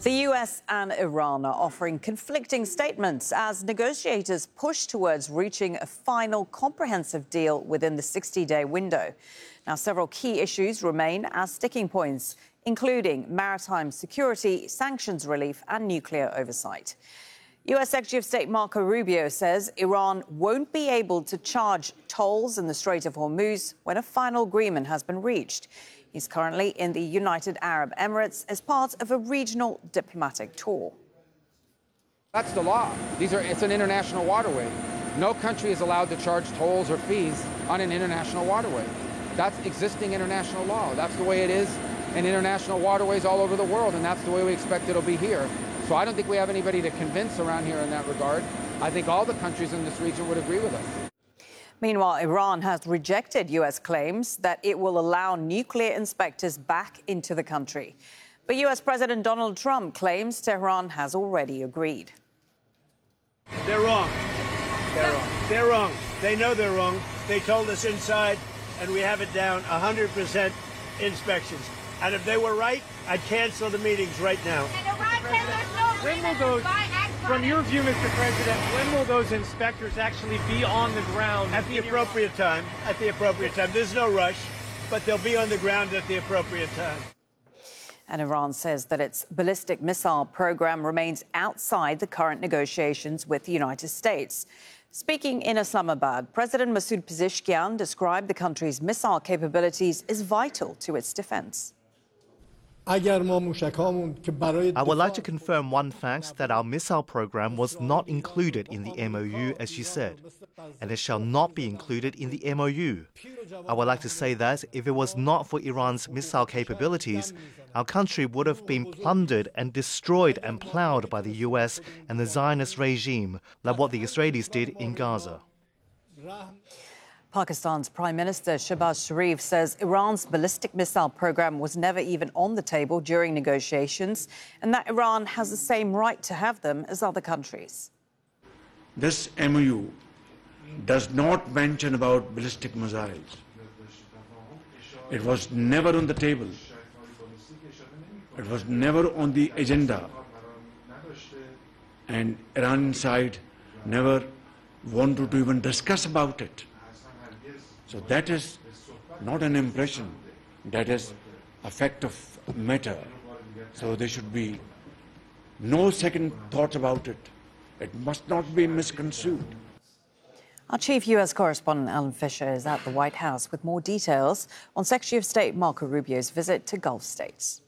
The US and Iran are offering conflicting statements as negotiators push towards reaching a final comprehensive deal within the 60-day window. Now, several key issues remain as sticking points, including maritime security, sanctions relief and nuclear oversight. US Secretary of State Marco Rubio says Iran won't be able to charge tolls in the Strait of Hormuz when a final agreement has been reached. He's currently in the United Arab Emirates as part of a regional diplomatic tour. That's the law. It's an international waterway. No country is allowed to charge tolls or fees on an international waterway. That's existing international law. That's the way it is in international waterways all over the world, and that's the way we expect it'll be here. So I don't think we have anybody to convince around here in that regard. I think all the countries in this region would agree with us. Meanwhile, Iran has rejected US claims that it will allow nuclear inspectors back into the country. But US President Donald Trump claims Tehran has already agreed. They're wrong. They're wrong. They're wrong. They know they're wrong. They told us inside, and we have it down 100% inspections. And if they were right, I'd cancel the meetings right now. When will those, from your view, Mr. President, when will those inspectors actually be on the ground? At the appropriate time. At the appropriate time. There's no rush, but they'll be on the ground at the appropriate time. And Iran says that its ballistic missile program remains outside the current negotiations with the United States. Speaking in Islamabad, President Masoud Pezeshkian described the country's missile capabilities as vital to its defense. I would like to confirm one fact, that our missile program was not included in the MOU, as you said, and it shall not be included in the MOU. I would like to say that if it was not for Iran's missile capabilities, our country would have been plundered and destroyed and plowed by the US and the Zionist regime, like what the Israelis did in Gaza. Pakistan's Prime Minister Shehbaz Sharif says Iran's ballistic missile program was never even on the table during negotiations and that Iran has the same right to have them as other countries. This MOU does not mention about ballistic missiles. It was never on the table. It was never on the agenda. And Iran side never wanted to even discuss about it. So that is not an impression, that is a fact of matter. So there should be no second thought about it. It must not be misconstrued. Our chief US correspondent Alan Fisher is at the White House with more details on Secretary of State Marco Rubio's visit to Gulf states.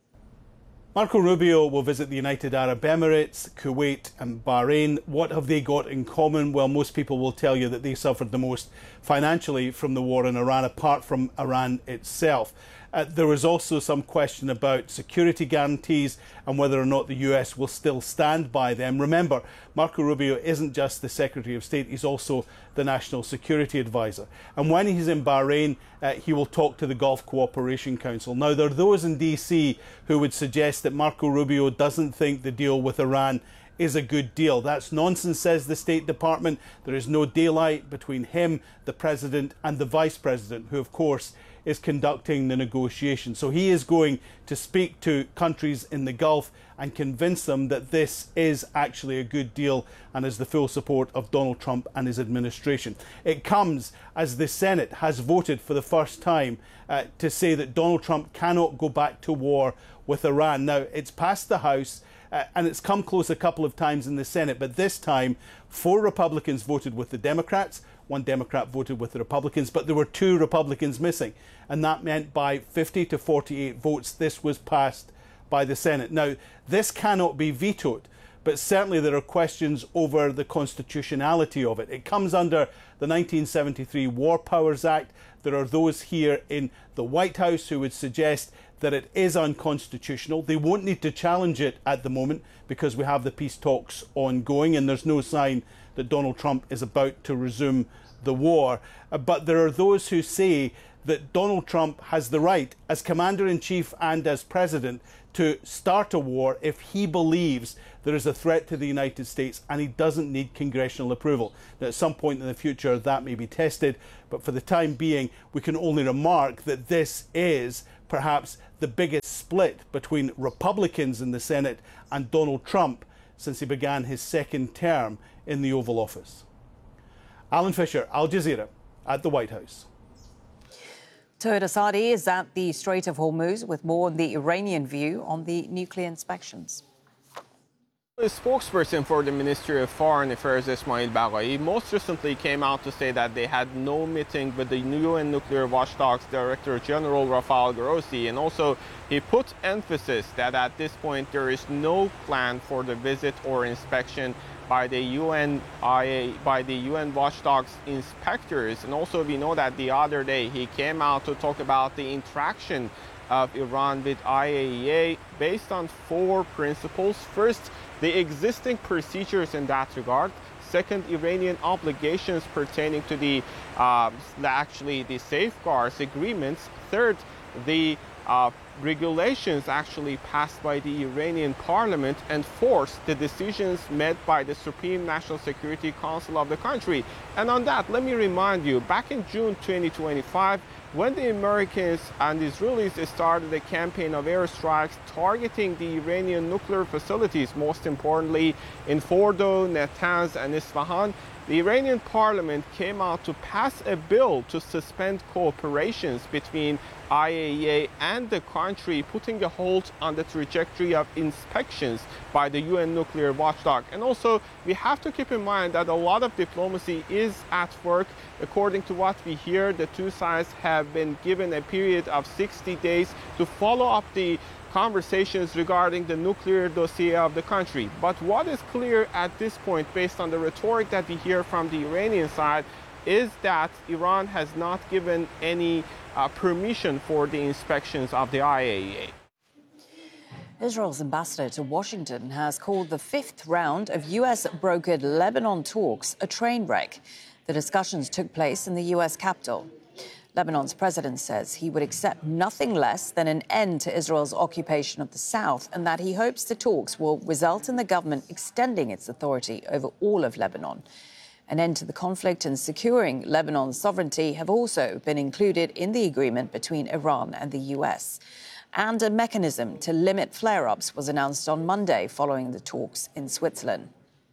Marco Rubio will visit the United Arab Emirates, Kuwait and Bahrain. What have they got in common? Well, most people will tell you that they suffered the most financially from the war in Iran, apart from Iran itself. There was also some question about security guarantees and whether or not the US will still stand by them. Remember, Marco Rubio isn't just the Secretary of State, he's also the National Security Advisor. And when he's in Bahrain, he will talk to the Gulf Cooperation Council. Now, there are those in DC who would suggest that Marco Rubio doesn't think the deal with Iran is a good deal. That's nonsense, says the State Department. There is no daylight between him, the President and the Vice President, who of course is conducting the negotiations. So he is going to speak to countries in the Gulf and convince them that this is actually a good deal and has the full support of Donald Trump and his administration. It comes as the Senate has voted for the first time to say that Donald Trump cannot go back to war with Iran. Now, it's passed the House and it's come close a couple of times in the Senate, but this time 4 Republicans voted with the Democrats, 1 Democrat voted with the Republicans, but there were 2 Republicans missing, and that meant by 50 to 48 votes this was passed by the Senate. Now, this cannot be vetoed, but certainly there are questions over the constitutionality of it. It comes under the 1973 War Powers Act. There are those here in the White House who would suggest that it is unconstitutional. They won't need to challenge it at the moment because we have the peace talks ongoing and there's no sign that Donald Trump is about to resume the war. But there are those who say that Donald Trump has the right, as Commander-in-Chief and as President, to start a war if he believes there is a threat to the United States and he doesn't need congressional approval. Now, at some point in the future, that may be tested, but for the time being, we can only remark that this is perhaps the biggest split between Republicans in the Senate and Donald Trump since he began his second term in the Oval Office. Alan Fisher, Al Jazeera, at the White House. Toad Asadi is at the Strait of Hormuz with more on the Iranian view on the nuclear inspections. The spokesperson for the Ministry of Foreign Affairs, Ismail Baghai, most recently came out to say that they had no meeting with the UN Nuclear Watchdog's Director General Rafael Grossi, and also he put emphasis that at this point there is no plan for the visit or inspection by the UN Watchdog's inspectors. And also we know that the other day he came out to talk about the interaction of Iran with IAEA based on 4 principles. First, the existing procedures in that regard. Second, Iranian obligations pertaining to the safeguards agreements. Third, the regulations actually passed by the Iranian parliament. And fourth, the decisions made by the Supreme National Security Council of the country. And on that, let me remind you, back in June 2025, when the Americans and Israelis started a campaign of airstrikes targeting the Iranian nuclear facilities, most importantly in Fordo, Natanz, and Isfahan, the Iranian parliament came out to pass a bill to suspend cooperations between IAEA and the country, putting a halt on the trajectory of inspections by the UN nuclear watchdog. And also, we have to keep in mind that a lot of diplomacy is at work. According to what we hear, the two sides have been given a period of 60 days to follow up the conversations regarding the nuclear dossier of the country. But what is clear at this point, based on the rhetoric that we hear from the Iranian side, is that Iran has not given any permission for the inspections of the IAEA. Israel's ambassador to Washington has called the 5th round of US-brokered Lebanon talks a train wreck. The discussions took place in the US Capitol. Lebanon's president says he would accept nothing less than an end to Israel's occupation of the south, and that he hopes the talks will result in the government extending its authority over all of Lebanon. An end to the conflict and securing Lebanon's sovereignty have also been included in the agreement between Iran and the US. And a mechanism to limit flare-ups was announced on Monday following the talks in Switzerland.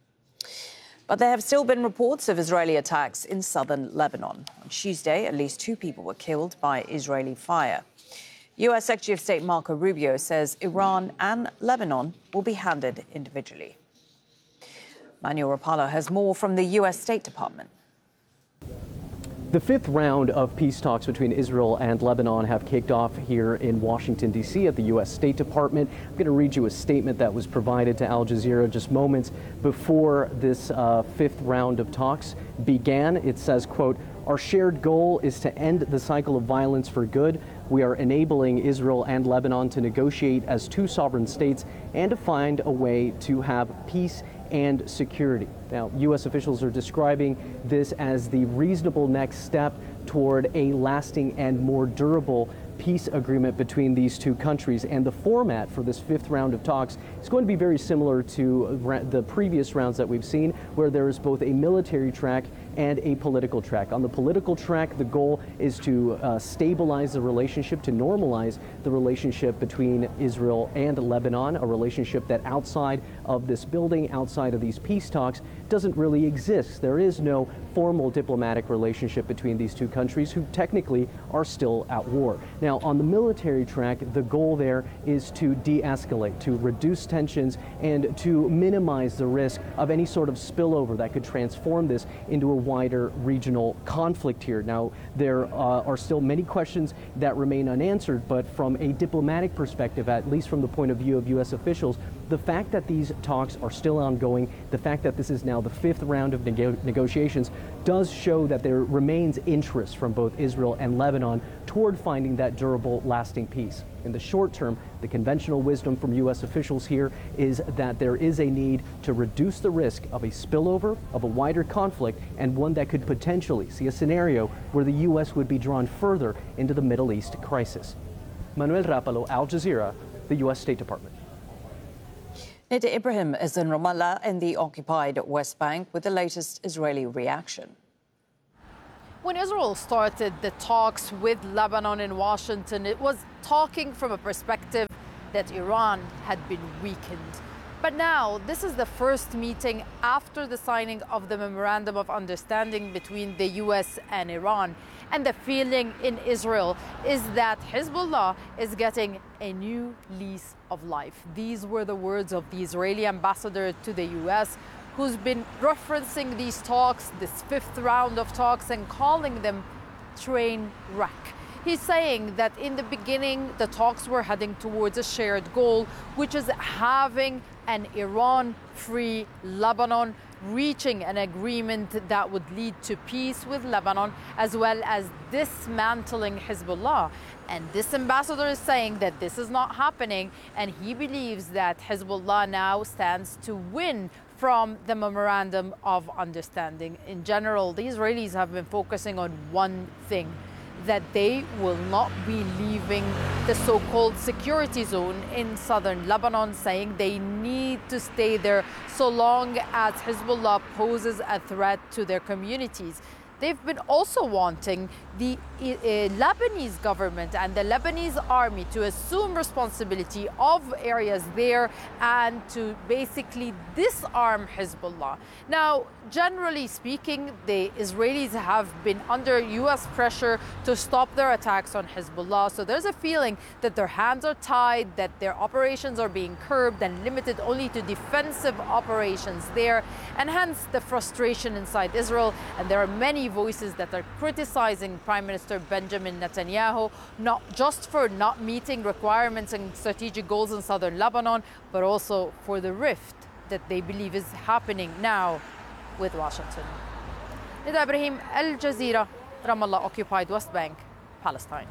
But there have still been reports of Israeli attacks in southern Lebanon. On Tuesday, at least 2 people were killed by Israeli fire. US Secretary of State Marco Rubio says Iran and Lebanon will be handled individually. Manuel Rapallo has more from the US State Department. The 5th round of peace talks between Israel and Lebanon have kicked off here in Washington, D.C. at the U.S. State Department. I'm going to read you a statement that was provided to Al Jazeera just moments before this 5th round of talks began. It says, quote, "Our shared goal is to end the cycle of violence for good. We are enabling Israel and Lebanon to negotiate as 2 sovereign states and to find a way to have peace and security." Now, U.S. officials are describing this as the reasonable next step toward a lasting and more durable peace agreement between these 2 countries. And the format for this 5th round of talks is going to be very similar to the previous rounds that we've seen, where there is both a military track and a political track. On the political track, the goal is to stabilize the relationship, to normalize the relationship between Israel and Lebanon, a relationship that outside of this building, outside of these peace talks, doesn't really exist. There is no formal diplomatic relationship between these 2 countries who technically are still at war. Now, on the military track, the goal there is to de-escalate, to reduce tensions, and to minimize the risk of any sort of spillover that could transform this into a wider regional conflict here. Now, there are still many questions that remain unanswered, but from a diplomatic perspective, at least from the point of view of U.S. officials, The fact that these talks are still ongoing, the fact that this is now the fifth round of negotiations, does show that there remains interest from both Israel and Lebanon toward finding that durable, lasting peace. In the short term, the conventional wisdom from U.S. officials here is that there is a need to reduce the risk of a spillover of a wider conflict, and one that could potentially see a scenario where the U.S. would be drawn further into the Middle East crisis. Manuel Rapalo, Al Jazeera, the U.S. State Department. Nida Ibrahim is in Ramallah in the occupied West Bank with the latest Israeli reaction. When Israel started the talks with Lebanon in Washington, it was talking from a perspective that Iran had been weakened. But now, this is the first meeting after the signing of the Memorandum of Understanding between the U.S. and Iran. And the feeling in Israel is that Hezbollah is getting a new lease of life. These were the words of the Israeli ambassador to the U.S., who's been referencing these talks, this fifth round of talks, and calling them train wreck. He's saying that in the beginning, the talks were heading towards a shared goal, which is having an Iran-free Lebanon, reaching an agreement that would lead to peace with Lebanon, as well as dismantling Hezbollah. And this ambassador is saying that this is not happening, and he believes that Hezbollah now stands to win from the Memorandum of Understanding. In general, the Israelis have been focusing on one thing, that they will not be leaving the so-called security zone in southern Lebanon, saying they need to stay there so long as Hezbollah poses a threat to their communities. They've been also wanting the Lebanese government and the Lebanese army to assume responsibility of areas there and to basically disarm Hezbollah. Now, generally speaking, the Israelis have been under U.S. pressure to stop their attacks on Hezbollah. So there's a feeling that their hands are tied, that their operations are being curbed and limited only to defensive operations there, and hence the frustration inside Israel. And there are many voices that are criticizing Prime Minister Benjamin Netanyahu, not just for not meeting requirements and strategic goals in southern Lebanon, but also for the rift that they believe is happening now with Washington. Nida Ibrahim, Al Jazeera, Ramallah, occupied West Bank, Palestine.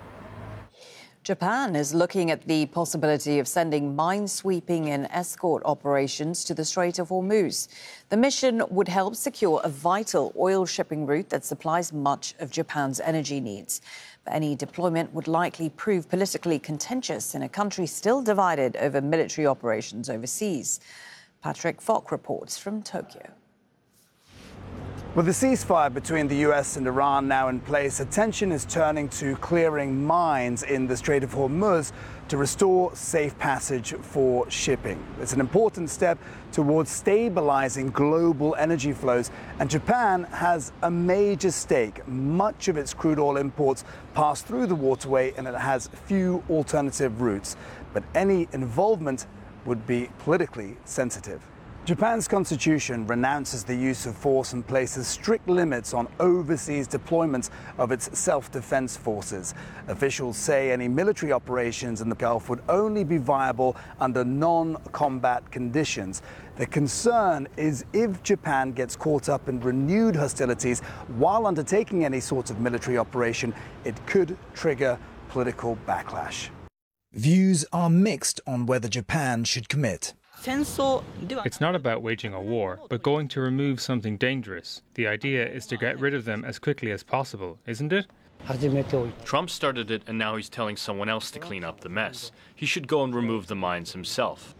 Japan is looking at the possibility of sending minesweeping and escort operations to the Strait of Hormuz. The mission would help secure a vital oil shipping route that supplies much of Japan's energy needs. But any deployment would likely prove politically contentious in a country still divided over military operations overseas. Patrick Falk reports from Tokyo. With the ceasefire between the US and Iran now in place, attention is turning to clearing mines in the Strait of Hormuz to restore safe passage for shipping. It's an important step towards stabilizing global energy flows, and Japan has a major stake. Much of its crude oil imports pass through the waterway, and it has few alternative routes. But any involvement would be politically sensitive. Japan's constitution renounces the use of force and places strict limits on overseas deployments of its self-defense forces. Officials say any military operations in the Gulf would only be viable under non-combat conditions. The concern is if Japan gets caught up in renewed hostilities while undertaking any sort of military operation, it could trigger political backlash. Views are mixed on whether Japan should commit. It's not about waging a war, but going to remove something dangerous. The idea is to get rid of them as quickly as possible, isn't it? Trump started it, and now he's telling someone else to clean up the mess. He should go and remove the mines himself.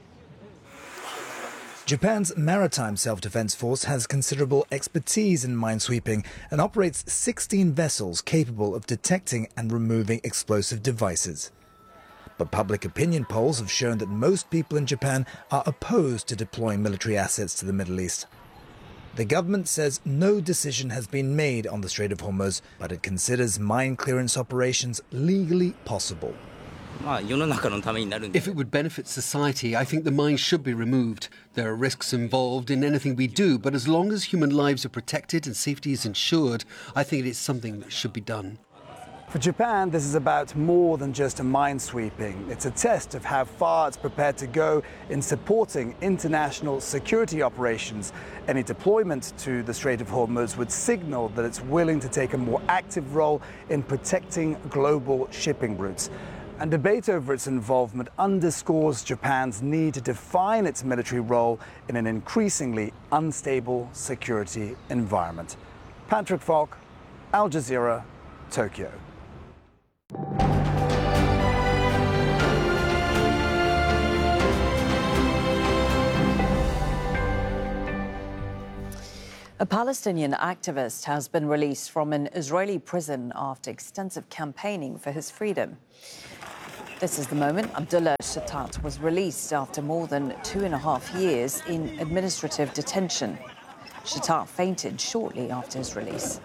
Japan's Maritime Self-Defense Force has considerable expertise in minesweeping and operates 16 vessels capable of detecting and removing explosive devices. But public opinion polls have shown that most people in Japan are opposed to deploying military assets to the Middle East. The government says no decision has been made on the Strait of Hormuz, but it considers mine clearance operations legally possible. If it would benefit society, I think the mines should be removed. There are risks involved in anything we do, but as long as human lives are protected and safety is ensured, I think it is something that should be done. For Japan, this is about more than just a minesweeping. It's a test of how far it's prepared to go in supporting international security operations. Any deployment to the Strait of Hormuz would signal that it's willing to take a more active role in protecting global shipping routes. And debate over its involvement underscores Japan's need to define its military role in an increasingly unstable security environment. Patrick Falk, Al Jazeera, Tokyo. A Palestinian activist has been released from an Israeli prison after extensive campaigning for his freedom. This is the moment Abdullah Shatat was released after more than 2.5 years in administrative detention. Shatat fainted shortly after his release.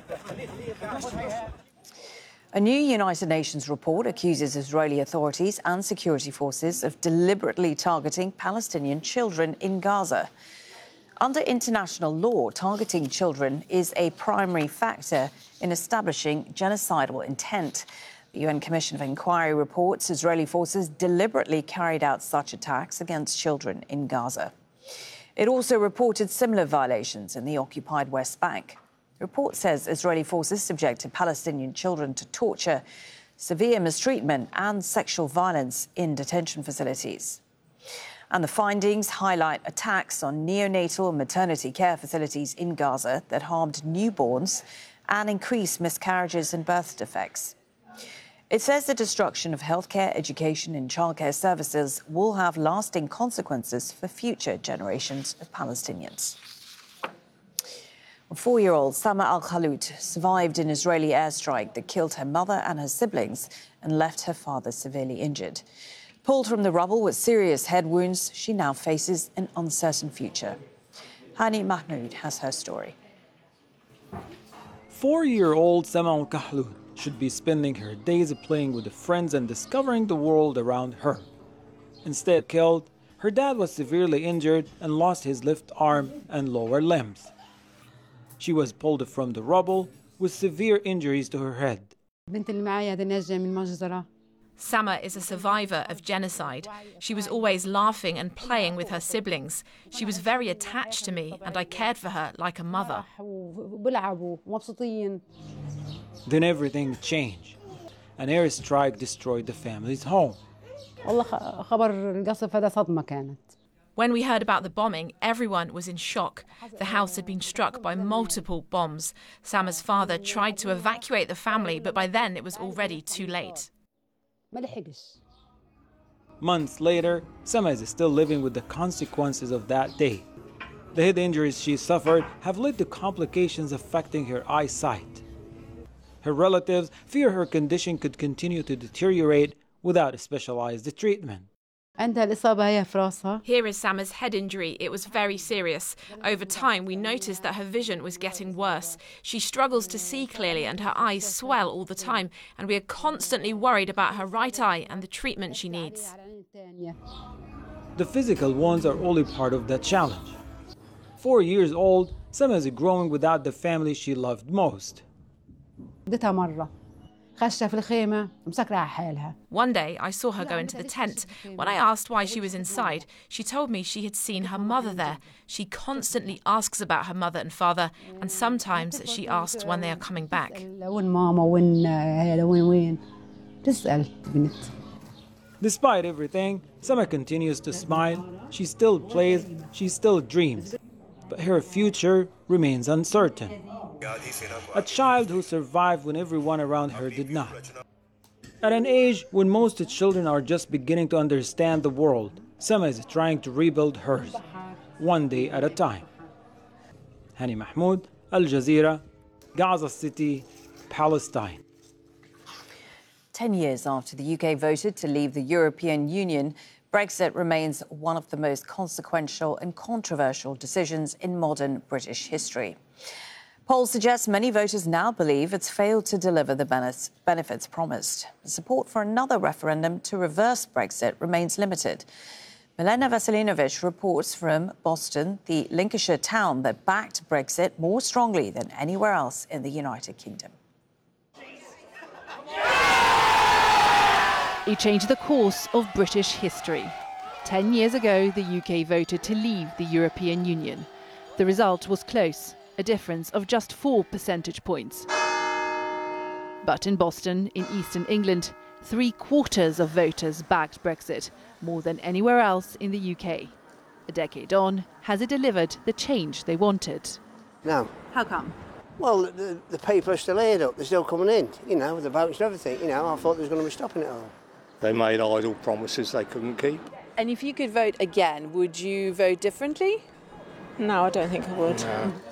A new United Nations report accuses Israeli authorities and security forces of deliberately targeting Palestinian children in Gaza. Under international law, targeting children is a primary factor in establishing genocidal intent. The UN Commission of Inquiry reports Israeli forces deliberately carried out such attacks against children in Gaza. It also reported similar violations in the occupied West Bank. The report says Israeli forces subjected Palestinian children to torture, severe mistreatment and sexual violence in detention facilities. And the findings highlight attacks on neonatal and maternity care facilities in Gaza that harmed newborns and increased miscarriages and birth defects. It says the destruction of healthcare, education and childcare services will have lasting consequences for future generations of Palestinians. 4-year-old Sama Al-Khalout survived an Israeli airstrike that killed her mother and her siblings and left her father severely injured. Pulled from the rubble with serious head wounds, she now faces an uncertain future. Hani Mahmoud has her story. 4-year-old Sama Al-Khalout should be spending her days playing with friends and discovering the world around her. Instead killed, her dad was severely injured and lost his left arm and lower limbs. She was pulled from the rubble with severe injuries to her head. Sama is a survivor of genocide. She was always laughing and playing with her siblings. She was very attached to me and I cared for her like a mother. Then everything changed. An airstrike destroyed the family's home. When we heard about the bombing, everyone was in shock. The house had been struck by multiple bombs. Sama's father tried to evacuate the family, but by then it was already too late. Months later, Sama is still living with the consequences of that day. The head injuries she suffered have led to complications affecting her eyesight. Her relatives fear her condition could continue to deteriorate without specialized treatment. Here is Sama's head injury. It was very serious. Over time, we noticed that her vision was getting worse. She struggles to see clearly and her eyes swell all the time, and we are constantly worried about her right eye and the treatment she needs. The physical wounds are only part of the challenge. 4 years old, Sama is growing without the family she loved most. One day, I saw her go into the tent. When I asked why she was inside, she told me she had seen her mother there. She constantly asks about her mother and father, and sometimes she asks when they are coming back. Despite everything, Sama continues to smile. She still plays, she still dreams. But her future remains uncertain. A child who survived when everyone around her did not. At an age when most children are just beginning to understand the world, Sama is trying to rebuild hers, one day at a time. Hani Mahmoud, Al Jazeera, Gaza City, Palestine. 10 years after the UK voted to leave the European Union, Brexit remains one of the most consequential and controversial decisions in modern British history. Polls suggest many voters now believe it's failed to deliver the benefits promised. Support for another referendum to reverse Brexit remains limited. Milena Veselinovic reports from Boston, the Lincolnshire town that backed Brexit more strongly than anywhere else in the United Kingdom. It changed the course of British history. 10 years ago, the UK voted to leave the European Union. The result was close, a difference of just 4 percentage points. But in Boston, in eastern England, 3/4 of voters backed Brexit, more than anywhere else in the UK. A decade on, has it delivered the change they wanted? No. How come? Well, the people are still aired up. They're still coming in, with the votes and everything. I thought they was going to be stopping it all. They made idle promises they couldn't keep. And if you could vote again, would you vote differently? No, I don't think I would. No.